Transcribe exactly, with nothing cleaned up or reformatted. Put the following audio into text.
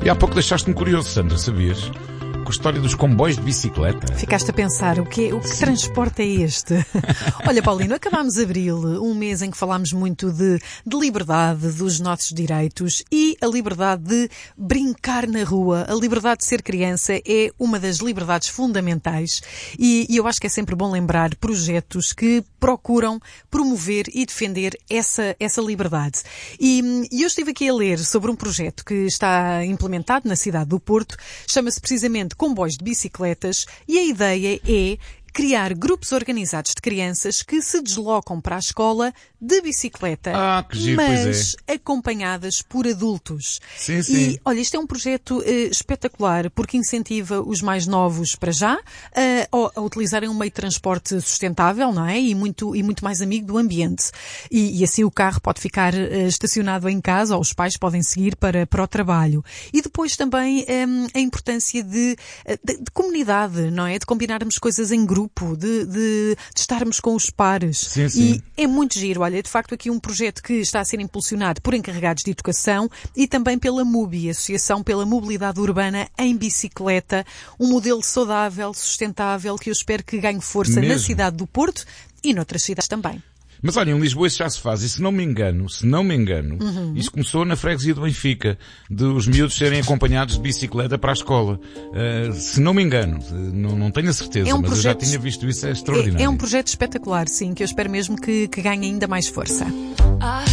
E há pouco deixaste-me curioso, Sandra, sabias? Com a história dos comboios de bicicleta. Ficaste a pensar, o que, o que transporte é este? Olha, Paulino, acabámos abril, um mês em que falámos muito de, de liberdade, dos nossos direitos e a liberdade de brincar na rua. A liberdade de ser criança é uma das liberdades fundamentais e, e eu acho que é sempre bom lembrar projetos que procuram promover e defender essa, essa liberdade. E, e eu estive aqui a ler sobre um projeto que está implementado na cidade do Porto, chama-se precisamente Comboios de Bicicletas, e a ideia é criar grupos organizados de crianças que se deslocam para a escola de bicicleta, ah, que giro, mas pois é. acompanhadas por adultos. Sim, sim. E, olha, isto é um projeto uh, espetacular, porque incentiva os mais novos para já uh, a utilizarem um meio de transporte sustentável, não é? E muito, e muito mais amigo do ambiente. E, e assim o carro pode ficar uh, estacionado em casa, ou os pais podem seguir para, para o trabalho. E depois também um, a importância de, de, de comunidade, não é? De combinarmos coisas em grupo, De, de, de estarmos com os pares. Sim, sim. E é muito giro. Olha, de facto aqui um projeto que está a ser impulsionado por encarregados de educação e também pela MUBI, Associação pela Mobilidade Urbana em Bicicleta, um modelo saudável, sustentável, que eu espero que ganhe força Mesmo? Na cidade do Porto e noutras cidades também. Mas olha, em Lisboa isso já se faz, e se não me engano, se não me engano, uhum. isso começou na freguesia do Benfica, de os miúdos serem acompanhados de bicicleta para a escola. Uh, se não me engano, não, não tenho a certeza, é um mas projeto, eu já tinha visto isso, é extraordinário. É, é um projeto espetacular, sim, que eu espero mesmo que, que ganhe ainda mais força.